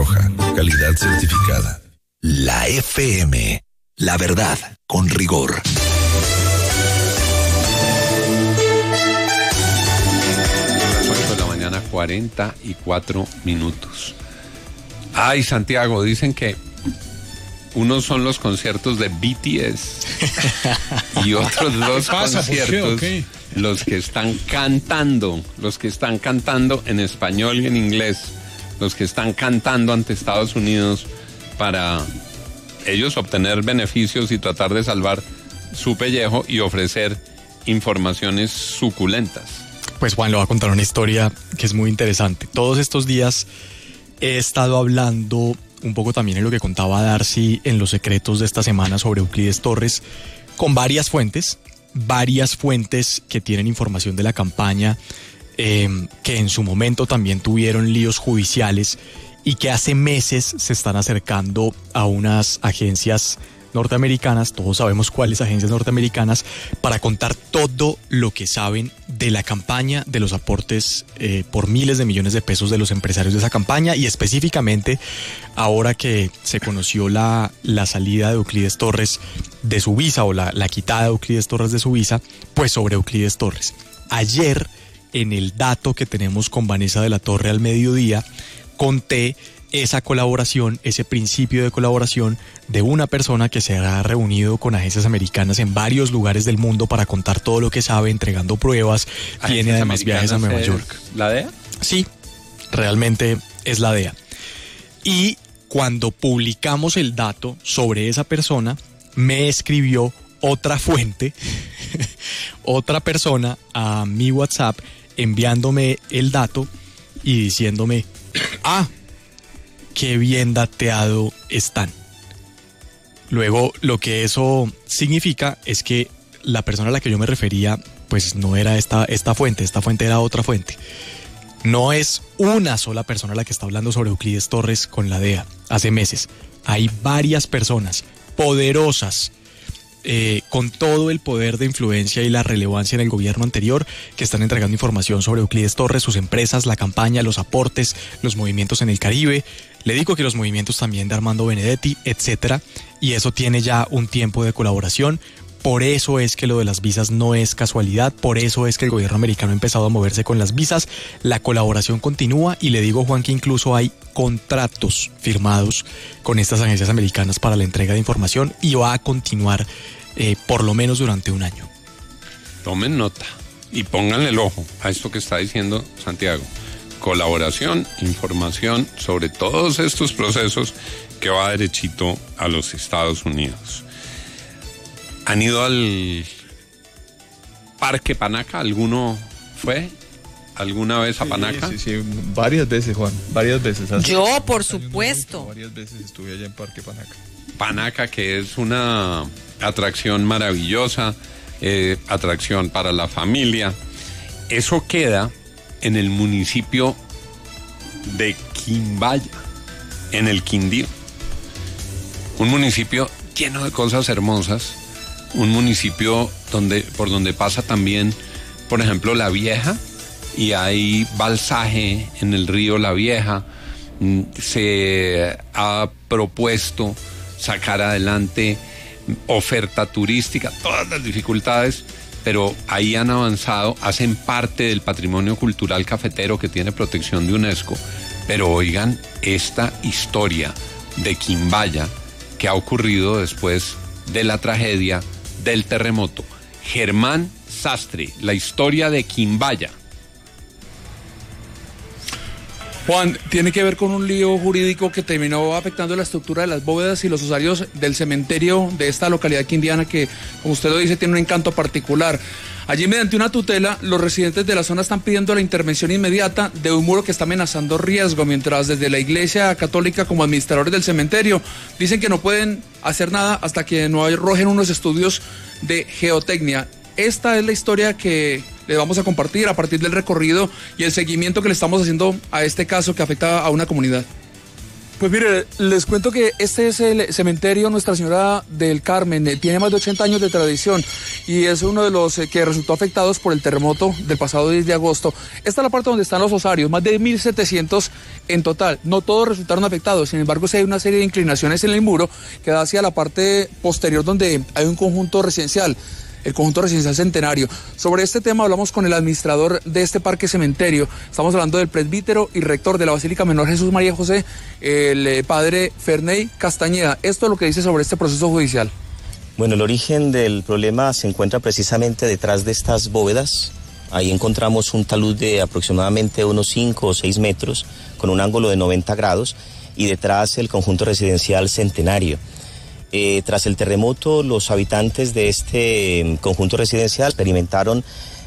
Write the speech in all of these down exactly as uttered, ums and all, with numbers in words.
roja, calidad certificada. La F M, la verdad con rigor. ocho de la mañana, cuarenta y cuatro minutos. Ay, Santiago, dicen que unos son los conciertos de B T S y otros dos conciertos, okay. Los que están cantando, los que están cantando en español y en inglés, los que están cantando ante Estados Unidos para ellos obtener beneficios y tratar de salvar su pellejo y ofrecer informaciones suculentas. Pues Juan le va a contar una historia que es muy interesante. Todos estos días he estado hablando un poco también en lo que contaba Darcy en los secretos de esta semana sobre Euclides Torres, con varias fuentes, varias fuentes que tienen información de la campaña, eh, que en su momento también tuvieron líos judiciales y que hace meses se están acercando a unas agencias norteamericanas, todos sabemos cuáles agencias norteamericanas, para contar todo lo que saben de la campaña, de los aportes eh, por miles de millones de pesos de los empresarios de esa campaña, y específicamente ahora que se conoció la, la salida de Euclides Torres de su visa, o la, la quitada de Euclides Torres de su visa, pues sobre Euclides Torres. Ayer, en el dato que tenemos con Vanessa de la Torre al mediodía, conté esa colaboración, ese principio de colaboración de una persona que se ha reunido con agencias americanas en varios lugares del mundo para contar todo lo que sabe, entregando pruebas, tiene además viajes a Nueva York. ¿La D E A? Sí, realmente es la D E A. Y cuando publicamos el dato sobre esa persona, me escribió otra fuente, otra persona a mi WhatsApp, enviándome el dato y diciéndome, ah, qué bien dateado están. Luego, lo que eso significa es que la persona a la que yo me refería, pues no era esta, esta fuente, esta fuente era otra fuente. No es una sola persona la que está hablando sobre Euclides Torres con la D E A hace meses. Hay varias personas poderosas, Eh, con todo el poder de influencia y la relevancia en el gobierno anterior, que están entregando información sobre Euclides Torres, sus empresas, la campaña, los aportes, los movimientos en el Caribe. Le digo que los movimientos también de Armando Benedetti, etcétera. Y eso tiene ya un tiempo de colaboración. Por eso es que lo de las visas no es casualidad, por eso es que el gobierno americano ha empezado a moverse con las visas. La colaboración continúa y le digo, Juan, que incluso hay contratos firmados con estas agencias americanas para la entrega de información y va a continuar eh, por lo menos durante un año. Tomen nota y pónganle el ojo a esto que está diciendo Santiago. Colaboración, información sobre todos estos procesos que va derechito a los Estados Unidos. ¿Han ido al Parque Panaca? ¿Alguno fue alguna vez a Panaca? Sí, sí, sí, varias veces, Juan, varias veces. Yo, por supuesto. Varias veces estuve allá en Parque Panaca. Panaca, que es una atracción maravillosa, eh, atracción para la familia. Eso queda en el municipio de Quimbaya, en el Quindío. Un municipio lleno de cosas hermosas. Un municipio donde, por donde pasa también, por ejemplo, La Vieja, y hay balsaje en el río La Vieja. Se ha propuesto sacar adelante oferta turística, todas las dificultades, pero ahí han avanzado, hacen parte del patrimonio cultural cafetero que tiene protección de UNESCO. Pero oigan esta historia de Quimbaya que ha ocurrido después de la tragedia del terremoto. Germán Sastre, la historia de Quimbaya. Juan, tiene que ver con un lío jurídico que terminó afectando la estructura de las bóvedas y los usuarios del cementerio de esta localidad quindiana que, como usted lo dice, tiene un encanto particular. Allí, mediante una tutela, los residentes de la zona están pidiendo la intervención inmediata de un muro que está amenazando riesgo, mientras desde la Iglesia Católica, como administradores del cementerio, dicen que no pueden hacer nada hasta que no arrojen unos estudios de geotecnia. Esta es la historia que le vamos a compartir a partir del recorrido y el seguimiento que le estamos haciendo a este caso que afecta a una comunidad. Pues mire, les cuento que este es el cementerio Nuestra Señora del Carmen, eh, tiene más de ochenta años de tradición y es uno de los eh, que resultó afectados por el terremoto del pasado diez de agosto. Esta es la parte donde están los osarios, más de mil setecientos en total. No todos resultaron afectados, sin embargo sí hay una serie de inclinaciones en el muro que da hacia la parte posterior donde hay un conjunto residencial. El conjunto residencial Centenario. Sobre este tema hablamos con el administrador de este parque cementerio. Estamos hablando del presbítero y rector de la Basílica Menor Jesús María José, el eh, padre Ferney Castañeda. Esto es lo que dice sobre este proceso judicial. Bueno, el origen del problema se encuentra precisamente detrás de estas bóvedas. Ahí encontramos un talud de aproximadamente unos cinco o seis metros con un ángulo de noventa grados y detrás el conjunto residencial Centenario. Eh, tras el terremoto, los habitantes de este conjunto residencial experimentaron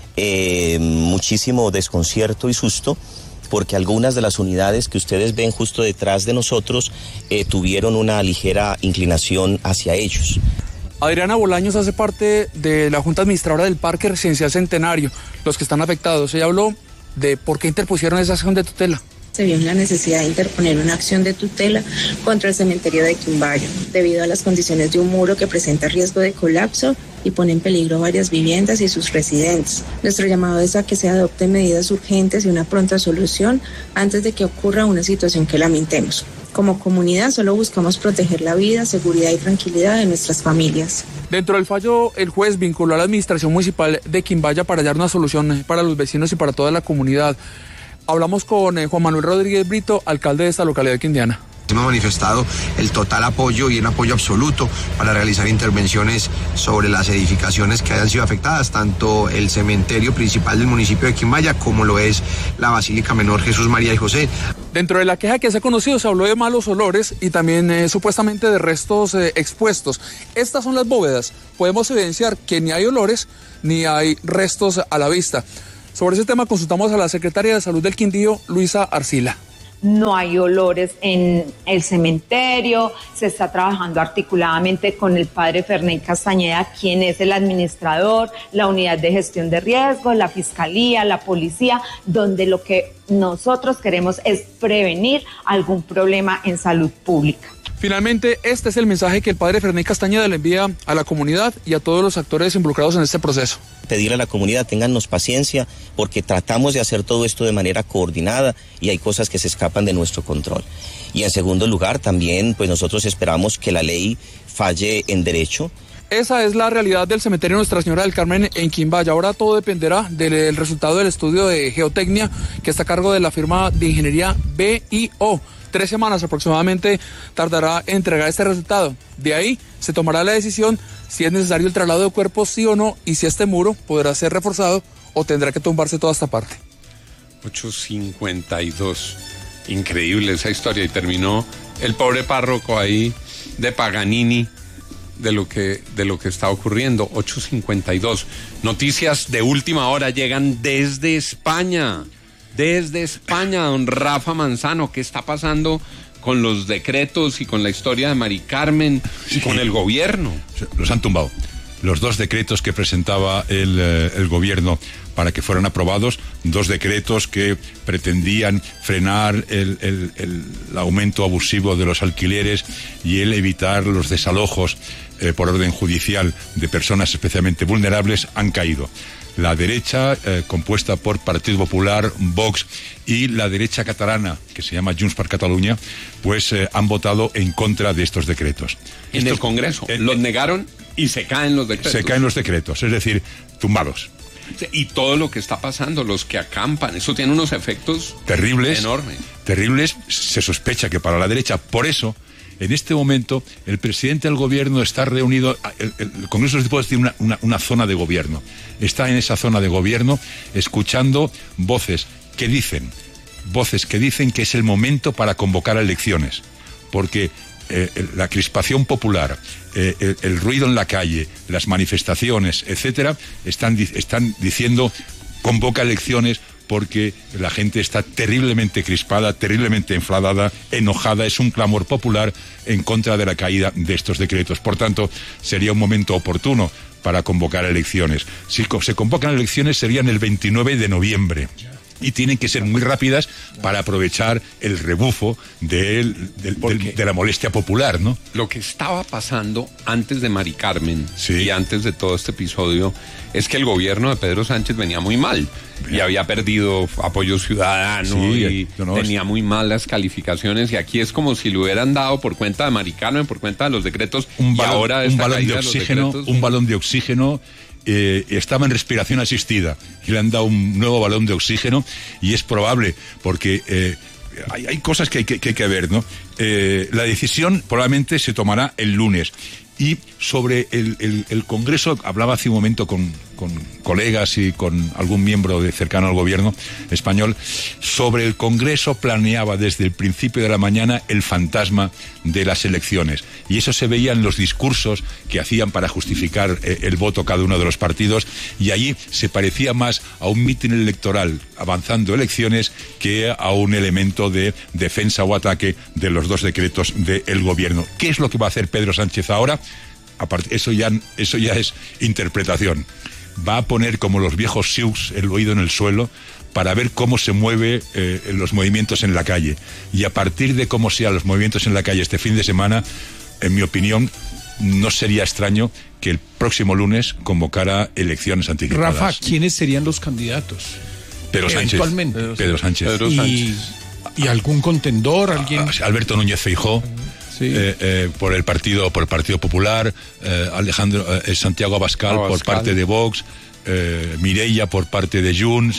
eh, muchísimo desconcierto y susto porque algunas de las unidades que ustedes ven justo detrás de nosotros eh, tuvieron una ligera inclinación hacia ellos. Adriana Bolaños hace parte de la Junta Administradora del Parque Residencial Centenario, los que están afectados. Ella habló de por qué interpusieron esa acción de tutela. Se vio en la necesidad de interponer una acción de tutela contra el cementerio de Quimbayo, debido a las condiciones de un muro que presenta riesgo de colapso y pone en peligro varias viviendas y sus residentes. Nuestro llamado es a que se adopten medidas urgentes y una pronta solución antes de que ocurra una situación que lamentemos. Como comunidad solo buscamos proteger la vida, seguridad y tranquilidad de nuestras familias. Dentro del fallo, el juez vinculó a la administración municipal de Quimbaya para hallar una solución para los vecinos y para toda la comunidad. Hablamos con eh, Juan Manuel Rodríguez Brito, alcalde de esta localidad quindiana. Hemos manifestado el total apoyo y un apoyo absoluto para realizar intervenciones sobre las edificaciones que hayan sido afectadas, tanto el cementerio principal del municipio de Quimbaya como lo es la Basílica Menor Jesús María y José. Dentro de la queja que se ha conocido se habló de malos olores y también eh, supuestamente de restos eh, expuestos. Estas son las bóvedas. Podemos evidenciar que ni hay olores ni hay restos a la vista. Sobre ese tema consultamos a la secretaria de Salud del Quindío, Luisa Arcila. No hay olores en el cementerio, se está trabajando articuladamente con el padre Ferney Castañeda, quien es el administrador, la unidad de gestión de riesgos, la fiscalía, la policía, donde lo que nosotros queremos es prevenir algún problema en salud pública. Finalmente, este es el mensaje que el padre Ferney Castañeda le envía a la comunidad y a todos los actores involucrados en este proceso. Pedirle a la comunidad, téngannos paciencia, porque tratamos de hacer todo esto de manera coordinada y hay cosas que se escapan de nuestro control. Y en segundo lugar, también, pues nosotros esperamos que la ley falle en derecho. Esa es la realidad del cementerio Nuestra Señora del Carmen en Quimbaya. Ahora todo dependerá del resultado del estudio de geotecnia que está a cargo de la firma de ingeniería B I O. Tres semanas aproximadamente tardará en entregar este resultado. De ahí se tomará la decisión si es necesario el traslado de cuerpos, sí o no, y si este muro podrá ser reforzado o tendrá que tumbarse toda esta parte. ocho cincuenta y dos. Increíble esa historia. Y terminó el pobre párroco ahí de Paganini de lo que, de lo que está ocurriendo. ocho cincuenta y dos. Noticias de última hora llegan desde España. Desde España, don Rafa Manzano, ¿qué está pasando con los decretos y con la historia de Mari Carmen y sí, con el gobierno? Los han tumbado. Los dos decretos que presentaba el, eh, el gobierno para que fueran aprobados, dos decretos que pretendían frenar el, el, el aumento abusivo de los alquileres y el evitar los desalojos eh, por orden judicial de personas especialmente vulnerables, han caído. La derecha, eh, compuesta por Partido Popular, Vox y la derecha catalana, que se llama Junts per Catalunya, pues eh, han votado en contra de estos decretos. En estos, el Congreso, eh, los negaron y se caen los decretos. Se caen los decretos, es decir, tumbados. Y todo lo que está pasando, los que acampan, eso tiene unos efectos terribles, enormes. Terribles, se sospecha que para la derecha, por eso, en este momento, el presidente del gobierno está reunido, el, el Congreso se puede decir una, una, una zona de gobierno, está en esa zona de gobierno escuchando voces que dicen, voces que dicen que es el momento para convocar a elecciones, porque eh, la crispación popular, eh, el, el ruido en la calle, las manifestaciones, etcétera, están, están diciendo convoca elecciones, porque la gente está terriblemente crispada, terriblemente enfadada, enojada. Es un clamor popular en contra de la caída de estos decretos. Por tanto, sería un momento oportuno para convocar elecciones. Si se convocan elecciones serían el veintinueve de noviembre. y tienen que ser muy rápidas para aprovechar el rebufo de, del- del- de la molestia popular, ¿no? Lo que estaba pasando antes de Mari Carmen Sí. y antes de todo este episodio es que el gobierno de Pedro Sánchez venía muy mal y había perdido apoyo ciudadano Sí, y no, no, tenía muy malas calificaciones, y aquí es como si lo hubieran dado por cuenta de Mari Carmen, por cuenta de los decretos, un y balón, ahora un esta balón de caída los oxígeno, decretos- un balón de oxígeno. eh, estaba en respiración asistida y le han dado un nuevo balón de oxígeno, y es probable porque eh, hay, hay cosas que hay que, que hay que ver, ¿no? Eh, la decisión probablemente se tomará el lunes. Y sobre el, el- el Congreso, hablaba hace un momento con, con colegas y con algún miembro de, cercano al gobierno español, sobre el Congreso planeaba desde el principio de la mañana el fantasma de las elecciones. Y eso se veía en los discursos que hacían para justificar eh, el voto cada uno de los partidos, y allí se parecía más a un mitin electoral avanzando elecciones que a un elemento de defensa o ataque de los dos decretos del gobierno. ¿Qué es lo que va a hacer Pedro Sánchez ahora? Aparte, eso ya, eso ya es interpretación. Va a poner como los viejos Sioux el oído en el suelo para ver cómo se mueve eh, los movimientos en la calle. Y a partir de cómo sean los movimientos en la calle este fin de semana, en mi opinión, no sería extraño que el próximo lunes convocara elecciones anticipadas. Rafa, ¿quiénes serían los candidatos? Pedro Sánchez. Eventualmente. Pedro Sánchez. Pedro Y, Sánchez. y algún contendor, alguien. Ah, Alberto Núñez Feijóo. Sí. Eh, eh, por el partido por el Partido Popular, eh, Alejandro eh, Santiago Abascal, Abascal. por parte de Vox, eh, Mireia por parte de Junts,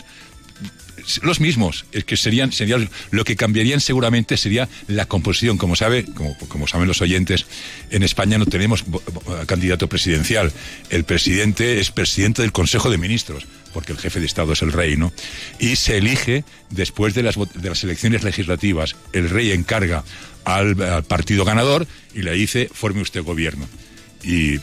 los mismos. Es que serían, serían lo que cambiarían seguramente sería la composición. Como sabe, como, como saben los oyentes, en España no tenemos bo- bo- candidato presidencial. El presidente es presidente del Consejo de Ministros, porque el jefe de Estado es el rey, ¿no? Y se elige después de las, vot- de las elecciones legislativas. El rey encarga al, al partido ganador y le dice, forme usted gobierno. Y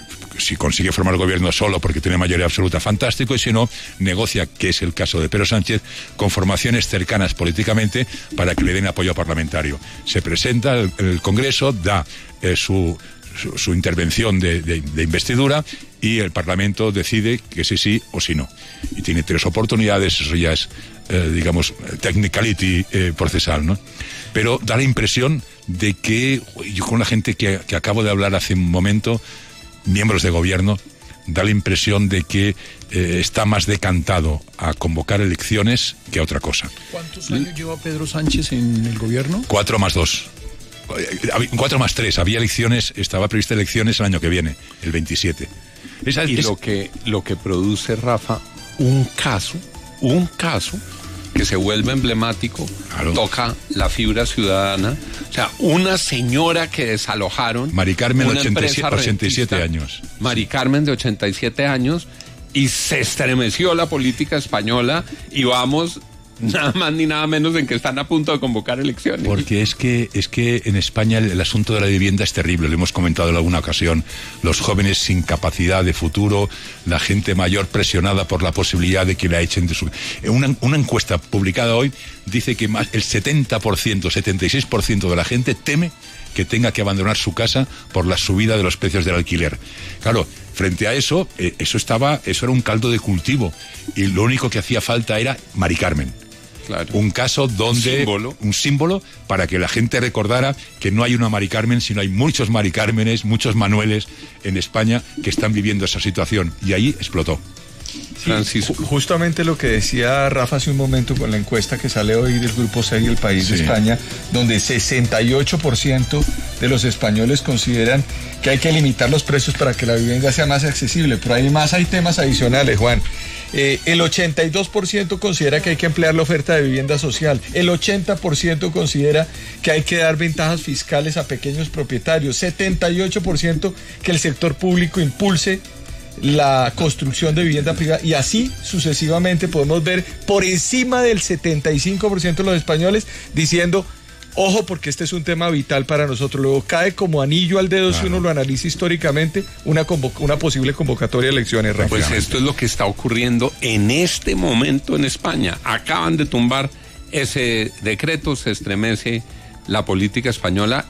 si consigue formar el gobierno solo porque tiene mayoría absoluta, fantástico, y si no, negocia, que es el caso de Pedro Sánchez, con formaciones cercanas políticamente para que le den apoyo parlamentario. Se presenta el, el Congreso, da eh, su, su, su intervención de, de, de investidura, y el Parlamento decide que sí, sí o sí no. Y tiene tres oportunidades, eso ya es, eh, digamos, technicality eh, procesal, ¿no? Pero da la impresión de que, yo con la gente que, que acabo de hablar hace un momento, miembros de gobierno, da la impresión de que eh, está más decantado a convocar elecciones que a otra cosa. ¿Cuántos años lleva Pedro Sánchez en el gobierno? Cuatro más dos. Eh, hab- Cuatro más tres. Había elecciones, estaba prevista elecciones el año que viene, el veintisiete. Esa, Y es- lo que, lo que produce, Rafa, un caso, un caso que se vuelve emblemático, Claro. toca la fibra ciudadana. O sea, una señora que desalojaron. Mari Carmen, una ochenta y siete, empresa ochenta y siete rentista, años. Mari Carmen, de ochenta y siete años, y se estremeció la política española, y vamos, nada más ni nada menos en que están a punto de convocar elecciones. Porque es que, es que en España el, el asunto de la vivienda es terrible, lo hemos comentado en alguna ocasión. Los jóvenes sin capacidad de futuro, la gente mayor presionada por la posibilidad de que la echen de su... Una, una encuesta publicada hoy dice que más, el setenta por ciento, setenta y seis por ciento de la gente teme que tenga que abandonar su casa por la subida de los precios del alquiler. Claro, frente a eso, eh, eso estaba, eso era un caldo de cultivo, y lo único que hacía falta era Mari Carmen. Claro. Un caso donde... Un símbolo. Un símbolo para que la gente recordara que no hay una Mari Carmen, sino hay muchos Mari Cármenes, muchos Manueles en España que están viviendo esa situación. Y ahí explotó. Francisco. Ju- Justamente lo que decía Rafa hace un momento con la encuesta que sale hoy del Grupo Serio El País de Sí. España, donde sesenta y ocho por ciento de los españoles consideran que hay que limitar los precios para que la vivienda sea más accesible. Pero además hay temas adicionales, Juan. Eh, el ochenta y dos por ciento considera que hay que ampliar la oferta de vivienda social. El ochenta por ciento considera que hay que dar ventajas fiscales a pequeños propietarios. setenta y ocho por ciento que el sector público impulse la construcción de vivienda privada, y así sucesivamente podemos ver por encima del setenta y cinco por ciento de los españoles diciendo, ojo, porque este es un tema vital para nosotros. Luego cae como anillo al dedo, si uno lo analiza históricamente, una, convo- una posible convocatoria de elecciones, Rafa. Pues esto es lo que está ocurriendo en este momento en España. Acaban de tumbar ese decreto, se estremece la política española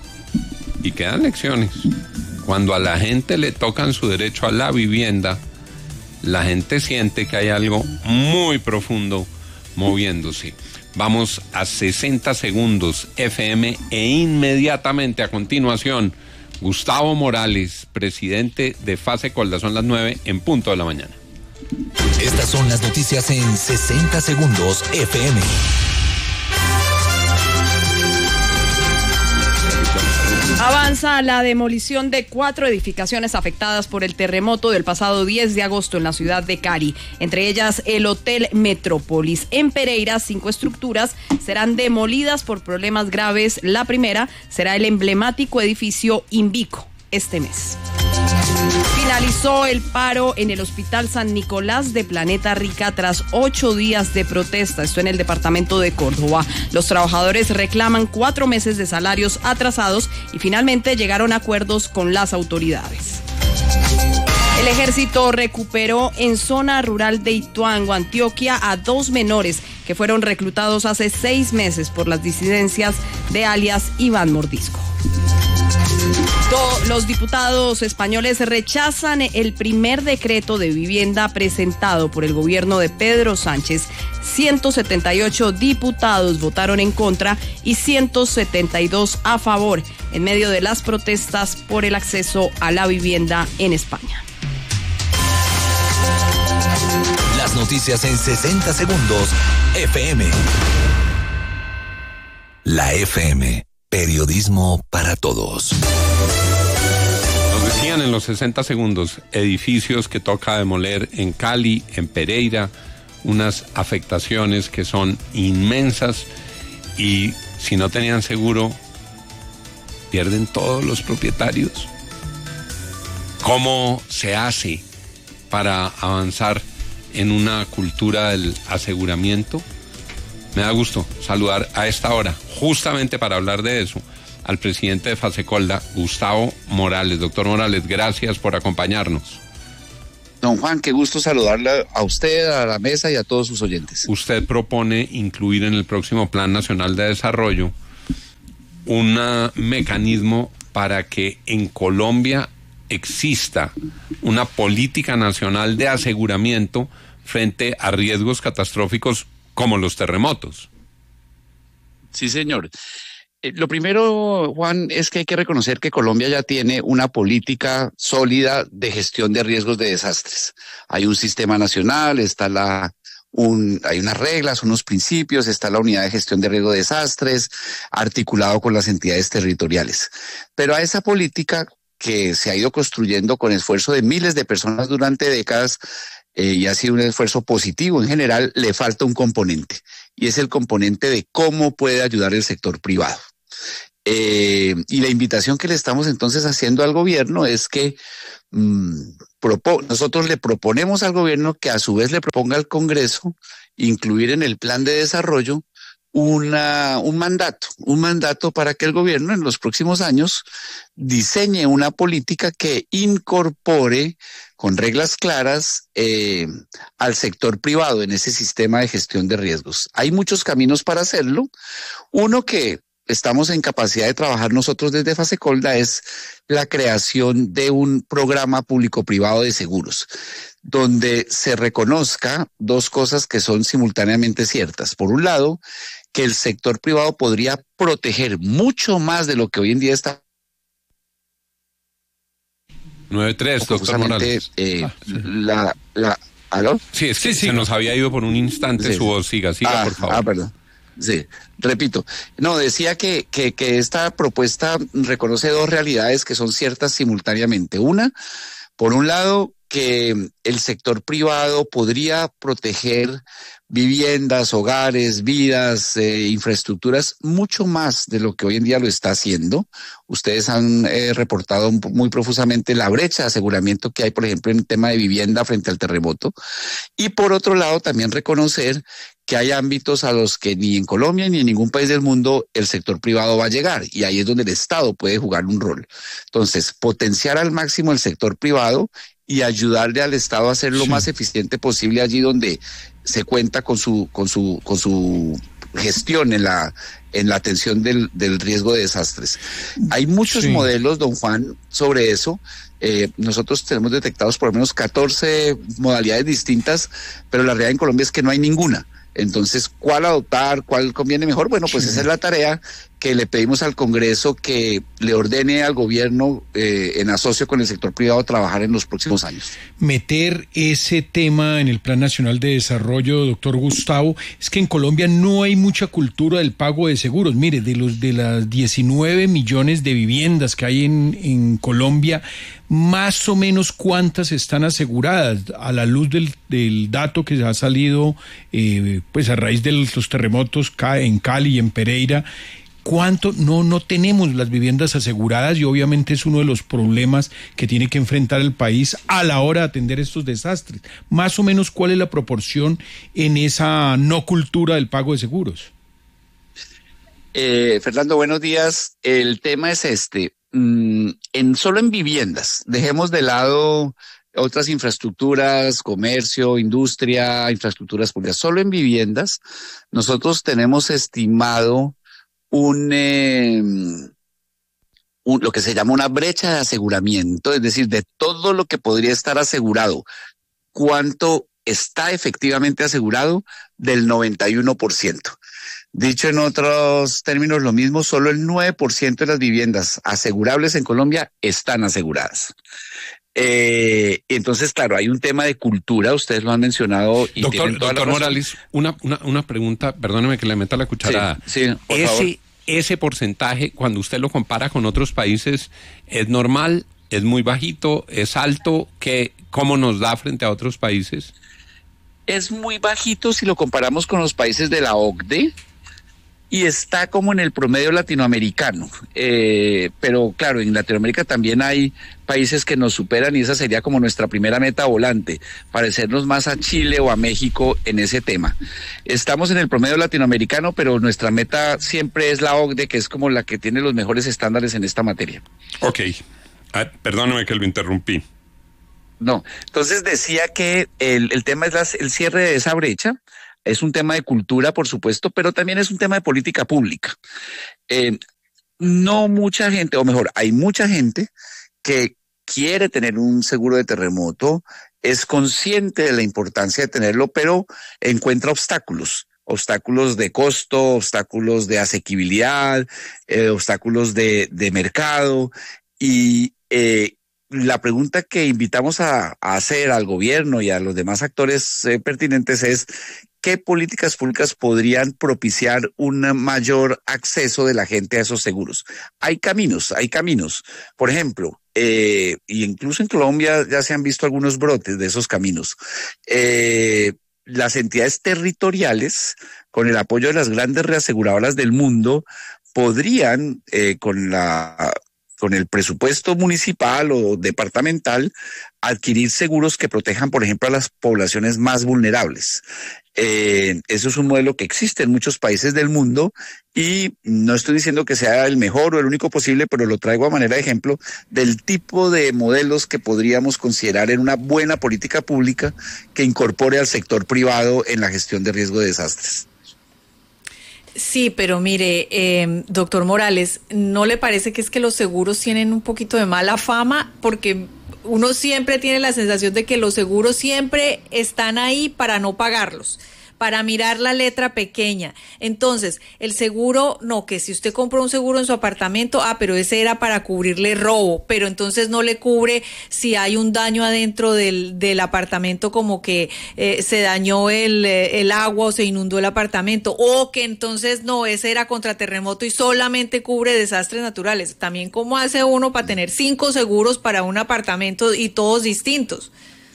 y quedan elecciones. Cuando a la gente le tocan su derecho a la vivienda, la gente siente que hay algo muy profundo moviéndose. Vamos a sesenta segundos F M e inmediatamente a continuación, Gustavo Morales, presidente de Fasecolda. Son las nueve en punto de la mañana. Estas son las noticias en sesenta segundos F M. Avanza la demolición de cuatro edificaciones afectadas por el terremoto del pasado diez de agosto en la ciudad de Cari. Entre ellas, el Hotel Metrópolis. En Pereira, cinco estructuras serán demolidas por problemas graves. La primera será el emblemático edificio Invico este mes. Finalizó el paro en el Hospital San Nicolás de Planeta Rica tras ocho días de protesta, esto en el departamento de Córdoba. Los trabajadores reclaman cuatro meses de salarios atrasados y finalmente llegaron a acuerdos con las autoridades. El ejército recuperó en zona rural de Ituango, Antioquia, a dos menores que fueron reclutados hace seis meses por las disidencias de alias Iván Mordisco. Los diputados españoles rechazan el primer decreto de vivienda presentado por el gobierno de Pedro Sánchez. ciento setenta y ocho diputados votaron en contra y ciento setenta y dos a favor en medio de las protestas por el acceso a la vivienda en España. Las noticias en sesenta segundos F M. La F M, periodismo para todos. Nos decían en los sesenta segundos, edificios que toca demoler en Cali, en Pereira, unas afectaciones que son inmensas y si no tenían seguro, pierden todos los propietarios. ¿Cómo se hace para avanzar en una cultura del aseguramiento? Me da gusto saludar a esta hora, justamente para hablar de eso, al presidente de Fasecolda, Gustavo Morales. Doctor Morales, gracias por acompañarnos. Don Juan, qué gusto saludarle a usted, a la mesa y a todos sus oyentes. Usted propone incluir en el próximo Plan Nacional de Desarrollo un mecanismo para que en Colombia exista una política nacional de aseguramiento frente a riesgos catastróficos como los terremotos. Sí, señor. Eh, lo primero, Juan, es que hay que reconocer que Colombia ya tiene una política sólida de gestión de riesgos de desastres. Hay un sistema nacional, está la Un, hay unas reglas, unos principios, está la unidad de gestión de riesgo de desastres, articulado con las entidades territoriales. Pero a esa política que se ha ido construyendo con esfuerzo de miles de personas durante décadas, eh, y ha sido un esfuerzo positivo en general, le falta un componente, y es el componente de cómo puede ayudar el sector privado. Eh, y la invitación que le estamos entonces haciendo al gobierno es que mmm, propo- nosotros le proponemos al gobierno que a su vez le proponga al Congreso incluir en el plan de desarrollo una, un mandato, un mandato para que el gobierno en los próximos años diseñe una política que incorpore con reglas claras eh, al sector privado en ese sistema de gestión de riesgos. Hay muchos caminos para hacerlo. Uno que estamos en capacidad de trabajar nosotros desde Fasecolda es la creación de un programa público-privado de seguros, donde se reconozca dos cosas que son simultáneamente ciertas. Por un lado, que el sector privado podría proteger mucho más de lo que hoy en día está. nueve tres, doctor Morales. Eh, ah, sí. la, la, ¿Aló? Sí, es que sí, se sí. nos había ido por un instante sí. su voz. Siga, siga, ah, por favor. Ah, perdón. Sí, repito. No, decía que, que, que esta propuesta reconoce dos realidades que son ciertas simultáneamente. Una, por un lado, que el sector privado podría proteger viviendas, hogares, vidas, eh, infraestructuras, mucho más de lo que hoy en día lo está haciendo. Ustedes han eh, reportado muy profusamente la brecha de aseguramiento que hay, por ejemplo, en el tema de vivienda frente al terremoto. Y por otro lado, también reconocer que hay ámbitos a los que ni en Colombia ni en ningún país del mundo el sector privado va a llegar, y ahí es donde el Estado puede jugar un rol. Entonces, potenciar al máximo el sector privado y ayudarle al Estado a ser lo sí. más eficiente posible allí donde se cuenta con su con su con su gestión en la en la atención del, del riesgo de desastres. Hay muchos sí. modelos, don Juan, sobre eso. Eh, nosotros tenemos detectados por lo menos catorce modalidades distintas, pero la realidad en Colombia es que no hay ninguna. Entonces, ¿cuál adoptar? ¿Cuál conviene mejor? Bueno, pues sí. Esa es la tarea que le pedimos al Congreso que le ordene al gobierno, eh, en asocio con el sector privado, trabajar en los próximos años. Meter ese tema en el Plan Nacional de Desarrollo, doctor Gustavo, es que en Colombia no hay mucha cultura del pago de seguros. Mire, de los de las diecinueve millones de viviendas que hay en, en Colombia, más o menos cuántas están aseguradas a la luz del, del dato que ha salido eh, pues a raíz de los terremotos en Cali y en Pereira. ¿Cuánto? No, no tenemos las viviendas aseguradas y obviamente es uno de los problemas que tiene que enfrentar el país a la hora de atender estos desastres. Más o menos, ¿cuál es la proporción en esa no cultura del pago de seguros? Eh, Fernando, buenos días. El tema es este. Mm, en solo en viviendas, dejemos de lado otras infraestructuras, comercio, industria, infraestructuras públicas. Solo en viviendas, nosotros tenemos estimado Un, eh, un, lo que se llama una brecha de aseguramiento, es decir, de todo lo que podría estar asegurado, cuánto está efectivamente asegurado, del noventa y uno por ciento. Dicho en otros términos, lo mismo, solo el nueve por ciento de las viviendas asegurables en Colombia están aseguradas. Eh, entonces, claro, hay un tema de cultura, ustedes lo han mencionado. Y doctor, doctor Morales, una, una, una pregunta, perdóneme que le meta la cucharada. Sí, sí, por ese, favor. Ese porcentaje, cuando usted lo compara con otros países, ¿es normal? ¿Es muy bajito? ¿Es alto? ¿Qué, ¿Cómo nos da frente a otros países? Es muy bajito si lo comparamos con los países de la O C D E y está como en el promedio latinoamericano. Eh, pero claro, en Latinoamérica también hay países que nos superan y esa sería como nuestra primera meta volante, parecernos más a Chile o a México en ese tema. Estamos en el promedio latinoamericano, pero nuestra meta siempre es la O C D E, que es como la que tiene los mejores estándares en esta materia. Ok, ah, perdóname que lo interrumpí. No, entonces decía que el, el tema es la, el cierre de esa brecha. Es un tema de cultura, por supuesto, pero también es un tema de política pública. Eh, no mucha gente, o mejor, hay mucha gente que quiere tener un seguro de terremoto, es consciente de la importancia de tenerlo, pero encuentra obstáculos. Obstáculos de costo, obstáculos de asequibilidad, eh, obstáculos de, de mercado. Y eh, la pregunta que invitamos a, a hacer al gobierno y a los demás actores eh, pertinentes es: ¿qué políticas públicas podrían propiciar un mayor acceso de la gente a esos seguros? Hay caminos, hay caminos. Por ejemplo, eh, y incluso en Colombia ya se han visto algunos brotes de esos caminos. Eh, las entidades territoriales, con el apoyo de las grandes reaseguradoras del mundo, podrían, eh, con la... con el presupuesto municipal o departamental, adquirir seguros que protejan, por ejemplo, a las poblaciones más vulnerables. Eh, eso es un modelo que existe en muchos países del mundo y no estoy diciendo que sea el mejor o el único posible, pero lo traigo a manera de ejemplo del tipo de modelos que podríamos considerar en una buena política pública que incorpore al sector privado en la gestión de riesgo de desastres. Sí, pero mire, eh, doctor Morales, ¿no le parece que es que los seguros tienen un poquito de mala fama? Porque uno siempre tiene la sensación de que los seguros siempre están ahí para no pagarlos, para mirar la letra pequeña. Entonces, el seguro, no, que si usted compró un seguro en su apartamento, ah, pero ese era para cubrirle robo, pero entonces no le cubre si hay un daño adentro del, del apartamento, como que eh, se dañó el, el agua o se inundó el apartamento, o que entonces no, ese era contra terremoto y solamente cubre desastres naturales. También, ¿cómo hace uno para tener cinco seguros para un apartamento y todos distintos?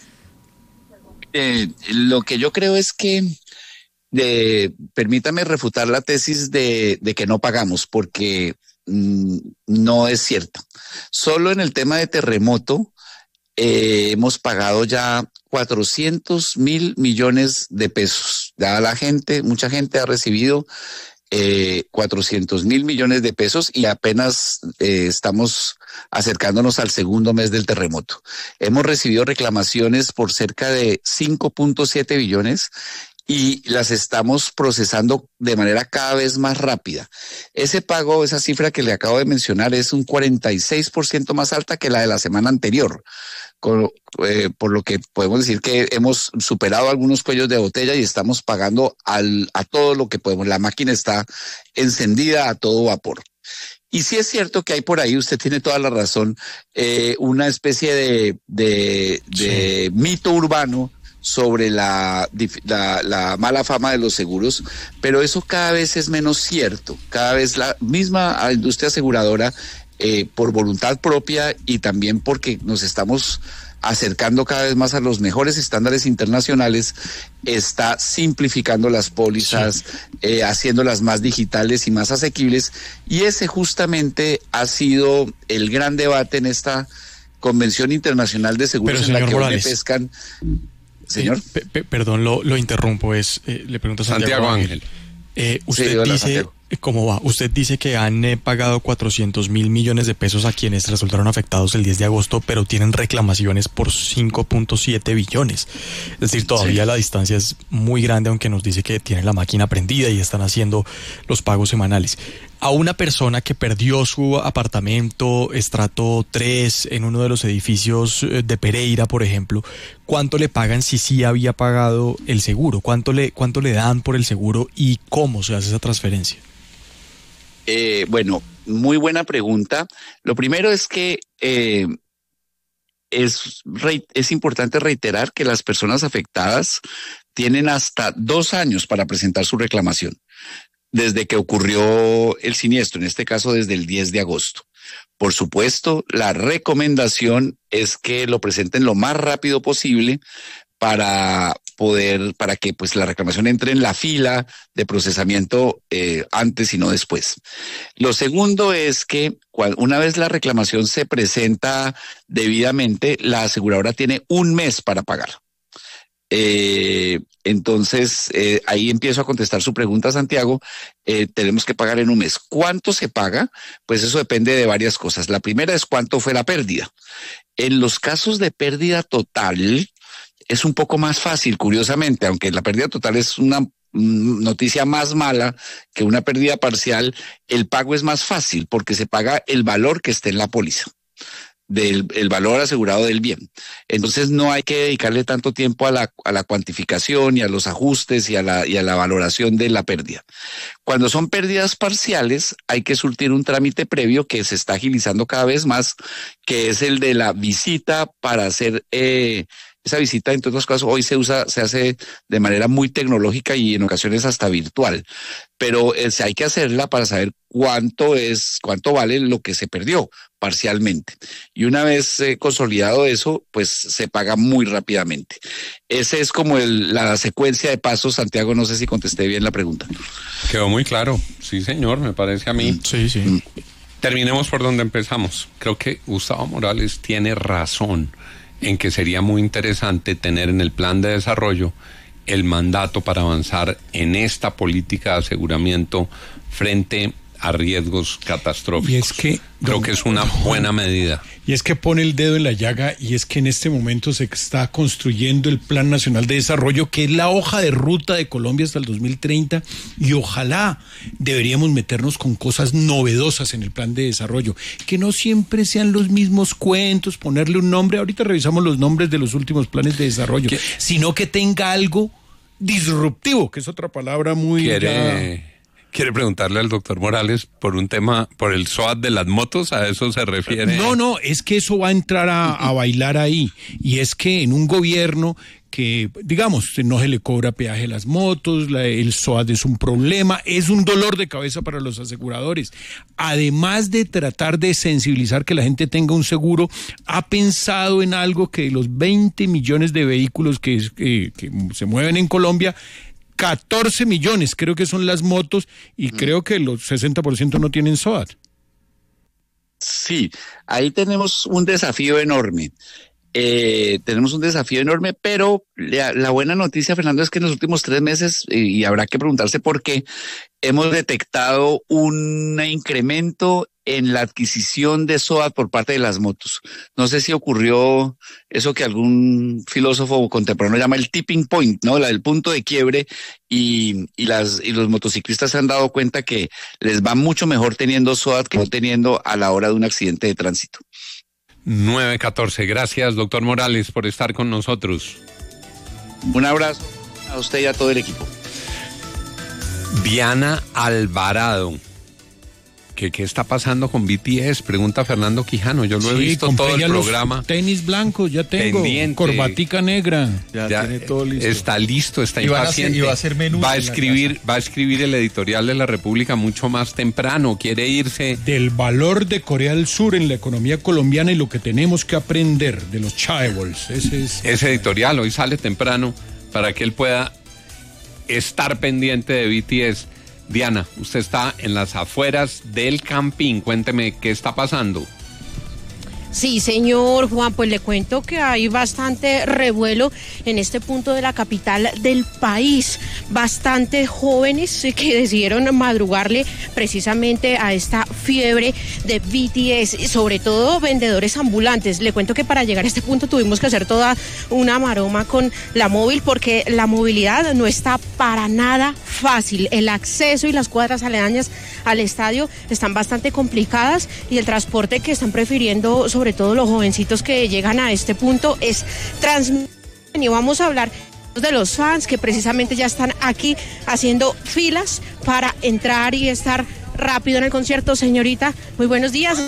Eh, lo que yo creo es que De, permítame refutar la tesis de, de que no pagamos, porque mmm, no es cierto. Solo en el tema de terremoto eh, hemos pagado ya cuatrocientos mil millones de pesos. Ya la gente, mucha gente ha recibido eh, cuatrocientos mil millones de pesos y apenas eh, estamos acercándonos al segundo mes del terremoto. Hemos recibido reclamaciones por cerca de cinco punto siete billones. y las estamos procesando de manera cada vez más rápida. Ese pago, esa cifra que le acabo de mencionar, es un cuarenta y seis por ciento más alta que la de la semana anterior, con, eh, por lo que podemos decir que hemos superado algunos cuellos de botella y estamos pagando al, a todo lo que podemos. La máquina está encendida a todo vapor. Y sí es cierto que hay por ahí, usted tiene toda la razón, eh, una especie de, de, de sí. mito urbano sobre la, la, la mala fama de los seguros, pero eso cada vez es menos cierto. Cada vez la misma industria aseguradora, eh, por voluntad propia y también porque nos estamos acercando cada vez más a los mejores estándares internacionales, está simplificando las pólizas, sí. eh, haciéndolas más digitales y más asequibles, y ese justamente ha sido el gran debate en esta Convención Internacional de Seguros. Pero, en la que Morales, hoy me pescan. Señor. Eh, pe pe perdón, lo, lo interrumpo, es eh, le pregunto a Santiago, Santiago Ángel. Ángel. Eh, usted sí, hola, dice, Santiago. ¿Cómo va? Usted dice que han eh, pagado cuatrocientos mil millones de pesos a quienes resultaron afectados el diez de agosto, pero tienen reclamaciones por cinco punto siete billones. Es decir, todavía sí. la distancia es muy grande, aunque nos dice que tienen la máquina prendida y están haciendo los pagos semanales. A una persona que perdió su apartamento estrato tres en uno de los edificios de Pereira, por ejemplo, ¿cuánto le pagan si sí había pagado el seguro? ¿Cuánto le, cuánto le dan por el seguro y cómo se hace esa transferencia? Eh, bueno, muy buena pregunta. Lo primero es que eh, es, es importante reiterar que las personas afectadas tienen hasta dos años para presentar su reclamación desde que ocurrió el siniestro, en este caso desde el diez de agosto. Por supuesto, la recomendación es que lo presenten lo más rápido posible para poder, para que pues la reclamación entre en la fila de procesamiento eh, antes y no después. Lo segundo es que cual, una vez la reclamación se presenta debidamente, la aseguradora tiene un mes para pagar. Eh, entonces, eh, ahí empiezo a contestar su pregunta, Santiago. Eh, tenemos que pagar en un mes. ¿Cuánto se paga? Pues eso depende de varias cosas. La primera es cuánto fue la pérdida. En los casos de pérdida total, es un poco más fácil, curiosamente, aunque la pérdida total es una noticia más mala que una pérdida parcial, el pago es más fácil porque se paga el valor que esté en la póliza, del el valor asegurado del bien. Entonces no hay que dedicarle tanto tiempo a la, a la cuantificación y a los ajustes y a, la, y a la valoración de la pérdida. Cuando son pérdidas parciales, hay que surtir un trámite previo que se está agilizando cada vez más, que es el de la visita para hacer... Eh, Esa visita, en todos los casos, hoy se usa, se hace de manera muy tecnológica y en ocasiones hasta virtual. Pero eh, hay que hacerla para saber cuánto es, cuánto vale lo que se perdió parcialmente. Y una vez eh, consolidado eso, pues se paga muy rápidamente. Esa es como el, la secuencia de pasos. Santiago, no sé si contesté bien la pregunta. Quedó muy claro. Sí, señor, me parece a mí. Sí, sí. Mm. Terminemos por donde empezamos. Creo que Gustavo Morales tiene razón en que sería muy interesante tener en el plan de desarrollo el mandato para avanzar en esta política de aseguramiento frente a riesgos catastróficos. Y es que, creo don, que es una buena medida. Y es que pone el dedo en la llaga, y es que en este momento se está construyendo el Plan Nacional de Desarrollo, que es la hoja de ruta de Colombia hasta el dos mil treinta, y ojalá deberíamos meternos con cosas novedosas en el Plan de Desarrollo, que no siempre sean los mismos cuentos, ponerle un nombre, ahorita revisamos los nombres de los últimos planes de desarrollo, ¿Qué? sino que tenga algo disruptivo, que es otra palabra muy... ¿Quiere, ya... ¿Quiere preguntarle al doctor Morales por un tema, por el S O A T de las motos? ¿A eso se refiere? No, no, es que eso va a entrar a, a bailar ahí. Y es que en un gobierno que, digamos, no se le cobra peaje a las motos, la, el S O A T es un problema, es un dolor de cabeza para los aseguradores. Además de tratar de sensibilizar que la gente tenga un seguro, ha pensado en algo que los veinte millones de vehículos que, que, que se mueven en Colombia, catorce millones creo que son las motos, y mm. creo que los sesenta por ciento no tienen S O A T. Sí, ahí tenemos un desafío enorme. Eh, tenemos un desafío enorme, pero la, la buena noticia, Fernando, es que en los últimos tres meses, y habrá que preguntarse por qué, hemos detectado un incremento en la adquisición de S O A T por parte de las motos. No sé si ocurrió eso que algún filósofo contemporáneo llama el tipping point, ¿no? La, el punto de quiebre, y, y, las, y los motociclistas se han dado cuenta que les va mucho mejor teniendo S O A T que no teniendo a la hora de un accidente de tránsito. nueve catorce. Gracias, doctor Morales, por estar con nosotros. Un abrazo a usted y a todo el equipo. Diana Alvarado. ¿Qué, ¿Qué está pasando con B T S? Pregunta Fernando Quijano. Yo lo he Sí, visto compré todo el ya los programa. Tenis blancos, ya tengo. Pendiente. Corbatica negra. Ya, Ya tiene todo listo. Está listo, está Y van a hacer- impaciente. y va a hacer menús va a en la escribir, va a escribir el editorial de la República mucho más temprano. Quiere irse. Del valor de Corea del Sur en la economía colombiana y lo que tenemos que aprender de los chaebols. Ese es. Ese editorial hoy sale temprano para que él pueda estar pendiente de B T S. Diana, usted está en las afueras del Campín. Cuénteme qué está pasando. Sí, señor Juan, pues le cuento que hay bastante revuelo en este punto de la capital del país. Bastantes jóvenes que decidieron madrugarle precisamente a esta fiebre de B T S, sobre todo vendedores ambulantes. Le cuento que para llegar a este punto tuvimos que hacer toda una maroma con la móvil porque la movilidad no está para nada fácil. El acceso y las cuadras aledañas al estadio están bastante complicadas y el transporte que están prefiriendo sobre todo los jovencitos que llegan a este punto es Transmilenio. Y vamos a hablar de los fans que precisamente ya están aquí haciendo filas para entrar y estar rápido en el concierto. Señorita, muy buenos días.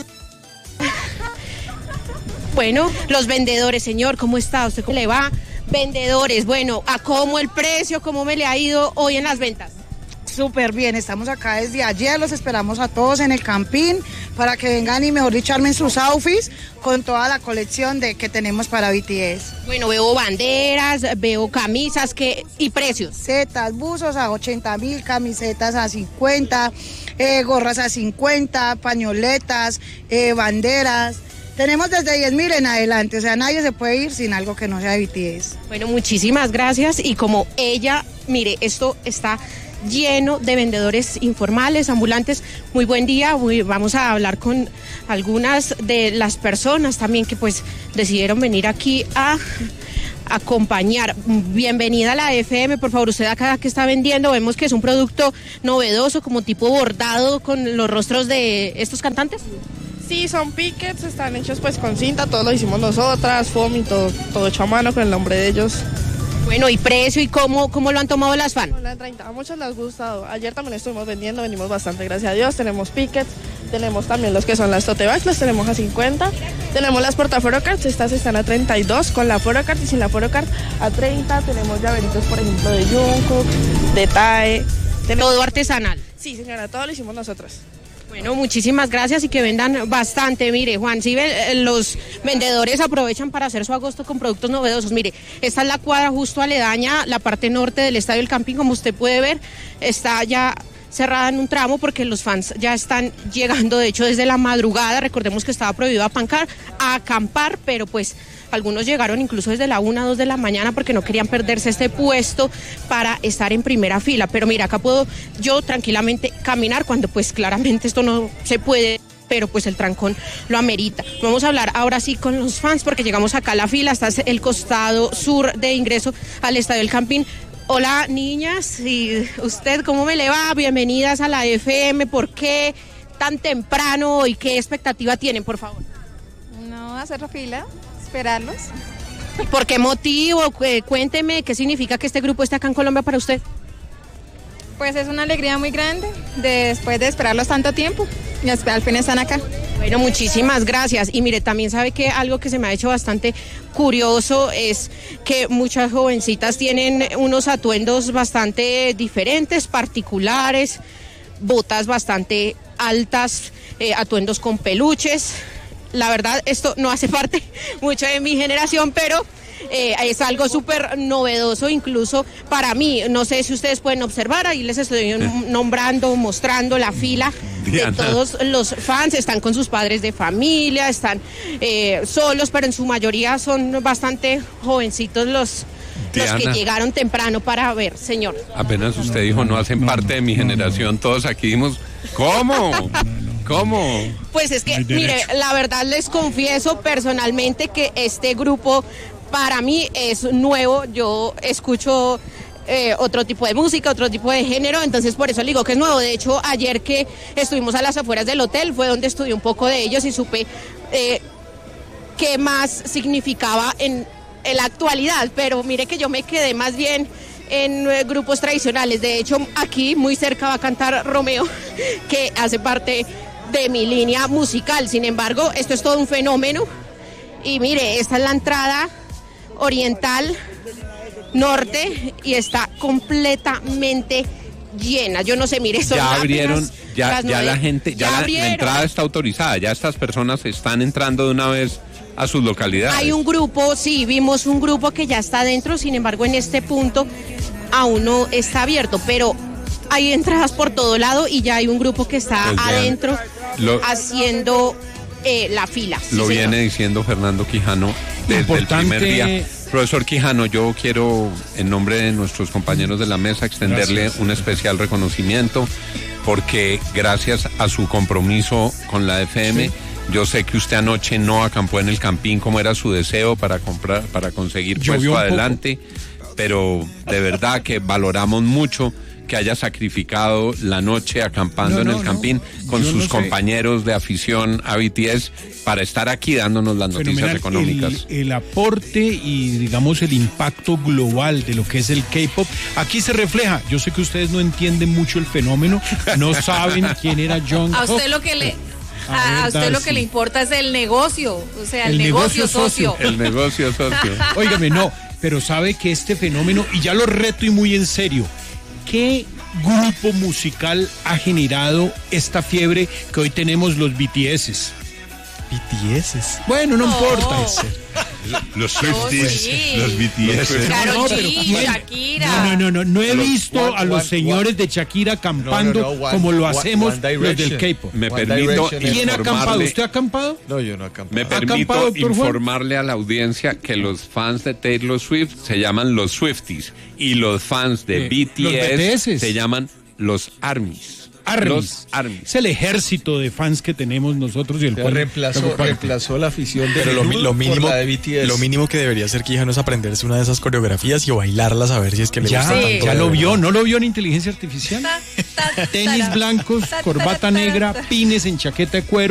Bueno, los vendedores, señor, ¿cómo está? ¿Usted cómo le va? Vendedores, bueno, ¿a cómo el precio? ¿Cómo me le ha ido hoy en las ventas? Súper bien, estamos acá desde ayer, los esperamos a todos en el Campín para que vengan y mejor dicho armen sus outfits con toda la colección de que tenemos para B T S. Bueno, veo banderas, veo camisas que y precios. Setas, buzos a ochenta mil, camisetas a cincuenta, eh, gorras a cincuenta, pañoletas, eh, banderas. Tenemos desde diez mil en adelante, o sea, nadie se puede ir sin algo que no sea B T S. Bueno, muchísimas gracias y como ella, mire, esto está lleno de vendedores informales, ambulantes. Muy buen día, muy, vamos a hablar con algunas de las personas también que pues decidieron venir aquí a acompañar. Bienvenida a la F M, por favor, usted acá que está vendiendo, vemos que es un producto novedoso, como tipo bordado con los rostros de estos cantantes. Sí, son pickets, están hechos pues con cinta, todo lo hicimos nosotras, foam y todo, todo hecho a mano con el nombre de ellos. Bueno, ¿y precio y cómo, cómo lo han tomado las fans? La treinta, a muchos les ha gustado. Ayer también estuvimos vendiendo, venimos bastante, gracias a Dios. Tenemos pickets, tenemos también los que son las tote bags, las tenemos a cincuenta. Tenemos las portaforocards, estas están a treinta y dos con la forocard y sin la forocard a treinta. Tenemos llaveritos, por ejemplo, de Jungkook, de Tae. Tenemos... ¿Todo artesanal? Sí, señora, todo lo hicimos nosotros. Bueno, muchísimas gracias y que vendan bastante. Mire, Juan, si ve, los vendedores aprovechan para hacer su agosto con productos novedosos. Mire, esta es la cuadra justo aledaña, la parte norte del Estadio del Campín, como usted puede ver, está ya cerrada en un tramo porque los fans ya están llegando, de hecho, desde la madrugada. Recordemos que estaba prohibido apancar, acampar, pero pues algunos llegaron incluso desde la una, dos de la mañana porque no querían perderse este puesto para estar en primera fila. Pero mira, acá puedo yo tranquilamente caminar cuando pues claramente esto no se puede, pero pues el trancón lo amerita. Vamos a hablar ahora sí con los fans porque llegamos acá a la fila, hasta el costado sur de ingreso al Estadio del Campín. Hola niñas, ¿y usted cómo me le va? Bienvenidas a la F M. ¿Por qué tan temprano y qué expectativa tienen, por favor? No, hacer la fila, esperarlos. ¿Por qué motivo? Cuénteme, ¿qué significa que este grupo esté acá en Colombia para usted? Pues es una alegría muy grande de, después de esperarlos tanto tiempo y al fin están acá. Bueno, muchísimas gracias. Y mire, también sabe que algo que se me ha hecho bastante curioso es que muchas jovencitas tienen unos atuendos bastante diferentes, particulares, botas bastante altas, eh, atuendos con peluches. La verdad, esto no hace parte mucho de mi generación, pero eh, es algo súper novedoso incluso para mí. No sé si ustedes pueden observar, ahí les estoy nombrando, mostrando la fila Diana. De todos los fans. Están con sus padres de familia, están eh, solos, pero en su mayoría son bastante jovencitos los... Diana. Los que llegaron temprano para ver, señor. Apenas usted dijo, no hacen parte de mi generación, todos aquí dimos, ¿cómo? ¿Cómo? Pues es que, mire, la verdad les confieso personalmente que este grupo para mí es nuevo. Yo escucho eh, otro tipo de música, otro tipo de género, entonces por eso le digo que es nuevo. De hecho, ayer que estuvimos a las afueras del hotel fue donde estudié un poco de ellos y supe eh, qué más significaba en, en la actualidad. Pero mire que yo me quedé más bien en eh, grupos tradicionales. De hecho, aquí muy cerca va a cantar Romeo, que hace parte de mi línea musical. Sin embargo, esto es todo un fenómeno. Y mire, esta es la entrada oriental norte y está completamente llena. Yo no sé, mire, son ya abrieron, apenas ya, las ya nueve. la gente, ya, Ya la, la abrieron. entrada está autorizada, ya estas personas están entrando de una vez a sus localidades. Hay un grupo, sí, vimos un grupo que ya está adentro, sin embargo, en este punto aún no está abierto, pero hay entradas por todo lado y ya hay un grupo que está Pues vean, adentro lo- haciendo eh, la fila. Sí, Lo señor. viene diciendo Fernando Quijano desde Importante- el primer día. Profesor Quijano, yo quiero, en nombre de nuestros compañeros de la mesa, extenderle Gracias. un especial reconocimiento porque gracias a su compromiso con la F M, Sí. yo sé que usted anoche no acampó en el Campín como era su deseo para comprar, para conseguir Llovió puesto un poco. adelante, pero de verdad que valoramos mucho que haya sacrificado la noche acampando No, en no, el no. Campín con Yo sus no sé. compañeros de afición a B T S para estar aquí dándonos las noticias Fenomenal. económicas. El, el aporte y digamos el impacto global de lo que es el K-pop, aquí se refleja. Yo sé que ustedes no entienden mucho el fenómeno, no saben quién era Jungkook. A usted lo que le A a, ver, a usted lo Darcy. que le importa es el negocio, o sea, el, El negocio, negocio socio. socio. El negocio socio. Óigame, no, pero sabe que este fenómeno, y ya lo reto y muy en serio, ¿qué grupo musical ha generado esta fiebre que hoy tenemos los B T S? B T S. Bueno, no, No. importa. Los Swifties, sí. los B T S. Karol No, pero G, ¿quién? Shakira. No, no, no, no, no he Pero, visto One- a los One- señores de Shakira acampando No, no, no, One- como lo One- hacemos One los del Direction. K-pop. Me One permito Direction es- ¿Quién ha acampado? informarle, ¿Usted ha acampado? No, yo no acampado. me ¿Ha acampado, permito doctor Juan? informarle a la audiencia que los fans de Taylor Swift se llaman los Swifties y los fans de Eh, B T S los B T S. se llaman los ARMYs. Armies. Los ARMYs. Es el ejército de fans que tenemos nosotros y el O sea, cual reemplazó, preocupante. reemplazó la afición de Pero lo, mi- lo por mínimo, la de B T S. lo mínimo que debería hacer Quijano es aprenderse una de esas coreografías y bailarlas a ver si es que le Ya, gusta tanto. ya de lo verdad. vio, ¿no lo vio en inteligencia artificial? Ta, ta, Tenis tara, blancos, ta, corbata tara, negra, tara. pines en chaqueta de cuero.